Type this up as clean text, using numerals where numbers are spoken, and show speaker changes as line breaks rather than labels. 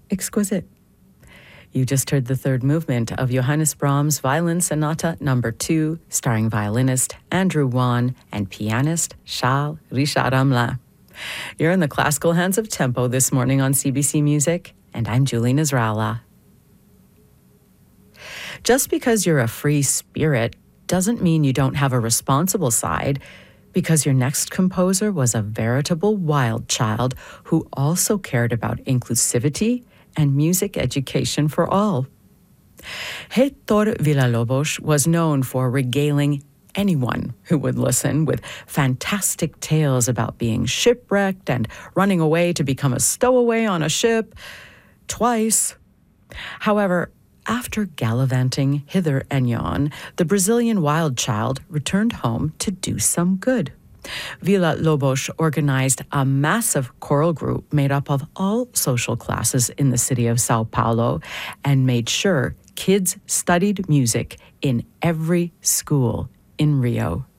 exquisite. You just heard the third movement of Johannes Brahms' Violin Sonata No. 2, starring violinist Andrew Wan and pianist Charles Richard Hamelin. You're in the classical hands of tempo this morning on CBC Music, and I'm Julie Nasrallah. Just because you're a free spirit doesn't mean you don't have a responsible side, because your next composer was a veritable wild child who also cared about inclusivity and music education for all. Héctor Villa-Lobos was known for regaling anyone who would listen with fantastic tales about being shipwrecked and running away to become a stowaway on a ship twice. However, after gallivanting hither and yon, the Brazilian wild child returned home to do some good. Villa-Lobos organized a massive choral group made up of all social classes in the city of Sao Paulo and made sure kids studied music in every school in Rio.